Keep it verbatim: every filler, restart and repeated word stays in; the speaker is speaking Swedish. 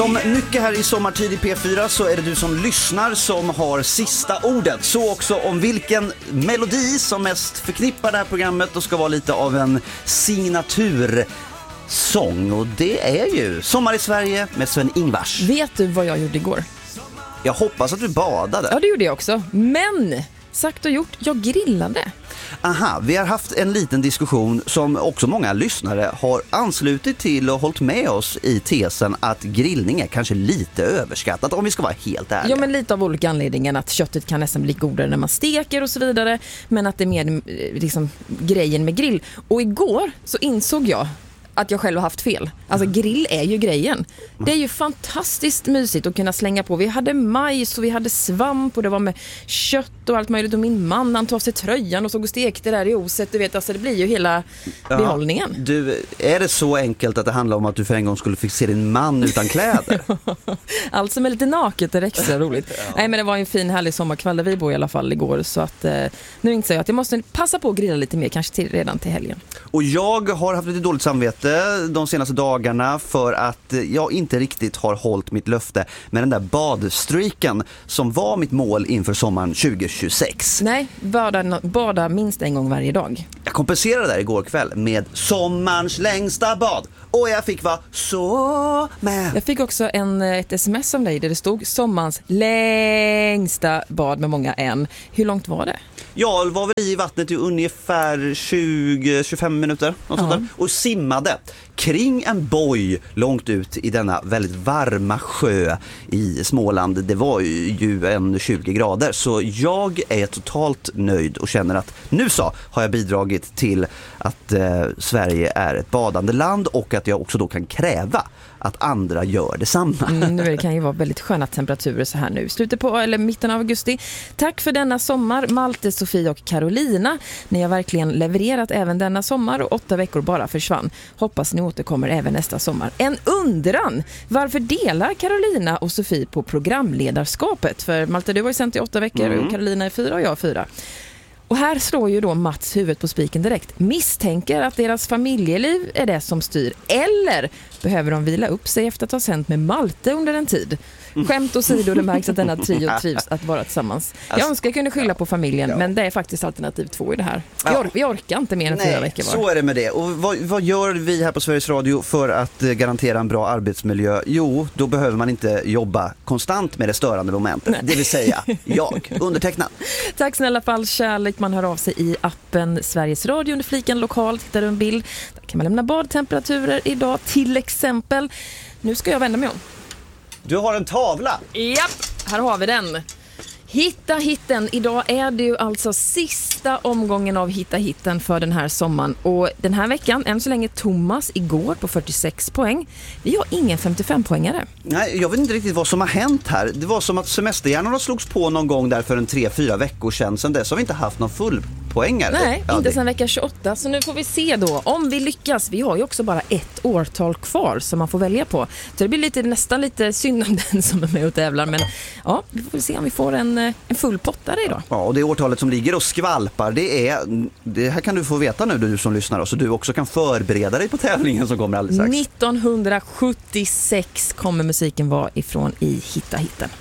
Som mycket här i Sommartid i P fyra så är det du som lyssnar som har sista ordet. Så också om vilken melodi som mest förknippar det här programmet och ska vara lite av en signatursång. Och det är ju Sommar i Sverige med Sven-Ingvars. Vet du vad jag gjorde igår? Jag hoppas att du badade. Ja, det gjorde jag också. Men, sagt och gjort, jag grillade. Aha, vi har haft en liten diskussion som också många lyssnare har anslutit till och hållit med oss i tesen att grillning är kanske lite överskattat, om vi ska vara helt ärliga. Ja, men lite av olika anledningar, att köttet kan nästan bli godare när man steker och så vidare, men att det är mer liksom grejen med grill. Och igår så insåg jag att jag själv har haft fel. Alltså grill är ju grejen. Det är ju fantastiskt mysigt att kunna slänga på. Vi hade majs och vi hade svamp och det var med kött och allt möjligt. Och min man, han tog av sig tröjan och såg och stekte där i oset. Du vet, alltså det blir ju hela ja, behållningen. Du, är det så enkelt att det handlar om att du för en gång skulle fick se din man utan kläder? Allt som är lite naket är extra roligt. Ja. Nej, men det var en fin härlig sommarkväll där vi bor i alla fall igår. Så att eh, nu inser jag att jag måste passa på att grilla lite mer, kanske till, redan till helgen. Och jag har haft lite dåligt samvete de senaste dagarna för att jag inte riktigt har hållit mitt löfte med den där badstreaken som var mitt mål inför sommaren tjugo tjugosex. Nej, bada, bada minst en gång varje dag. Jag kompenserade där igår kväll med sommarens längsta bad och jag fick vara så med. Jag fick också en, ett sms om dig där det stod sommarens längsta bad med många än. Hur långt var det? Jag var väl i vattnet i ungefär tjugo till tjugofem minuter och, sånt där, och simmade kring en boj långt ut i denna väldigt varma sjö i Småland. Det var ju en tjugo grader, så jag är totalt nöjd och känner att nu så har jag bidragit till att eh, Sverige är ett badande land och att jag också då kan kräva att andra gör detsamma. Mm, nu kan ju vara väldigt sköna temperaturer så här nu. Slutet på, eller mitten av augusti. Tack för denna sommar, Malte, Sofie och Carolina. Ni har verkligen levererat även denna sommar och åtta veckor bara försvann. Hoppas ni återkommer även nästa sommar. En undran! Varför delar Carolina och Sofie på programledarskapet? För Malte, du var ju sänt i åtta veckor mm. och Carolina är fyra och jag är fyra. Och här slår ju då Mats huvudet på spiken direkt. Misstänker att deras familjeliv är det som styr. Eller behöver de vila upp sig efter att ha sänt med Malte under en tid? Skämt åsido, det märks att denna trio trivs att vara tillsammans. Jag önskar jag kunde skylla på familjen, ja. Men det är faktiskt alternativ två i det här. Vi, or- vi orkar inte mer än Nej, fyra veckor var. Så är det med det. Och vad, vad gör vi här på Sveriges Radio för att garantera en bra arbetsmiljö? Jo, då behöver man inte jobba konstant med det störande momentet. Nej. Det vill säga, jag, undertecknad. Tack snälla fall, kärlek. Man hör av sig i appen Sveriges Radio under fliken lokalt. Hittar du en bild. Där kan man lämna badtemperaturer idag till exempel. Nu ska jag vända mig om. Du har en tavla. Japp, här har vi den. Hitta hitten. Idag är det ju alltså sista omgången av Hitta hitten för den här sommaren. Och den här veckan, än så länge Thomas igår på fyrtiosex poäng. Vi har ingen femtiofem-poängare. Nej, jag vet inte riktigt vad som har hänt här. Det var som att semesterhjärnorna slogs på någon gång där för en tre fyra veckor sedan. Sen dess har vi inte haft någon full poängare. Nej, ja, inte det... sedan vecka tjugoåtta. Så nu får vi se då om vi lyckas. Vi har ju också bara ett årtal kvar som man får välja på. Så det blir lite, nästan lite synd om den som är med och tävlar. Men ja, vi får se om vi får en, en full pottare idag. Ja, och det årtalet som ligger och skvalpar, det är, det här kan du få veta nu, du som lyssnar, så du också kan förbereda dig på tävlingen som kommer alldeles strax. nittonhundrasjuttiosex kommer musiken vara ifrån i Hitta hitten.